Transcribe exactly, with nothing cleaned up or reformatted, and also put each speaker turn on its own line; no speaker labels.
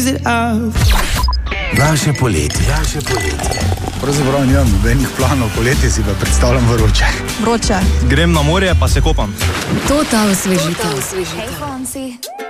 Naše poletje. Naše poletje.
Pravzaprav nimam nobenih planov, poletje si pa predstavljam vroče.
Vroče.
Grem na morje pa se kopam.
Total osvežitev.
Hey, Fonsi.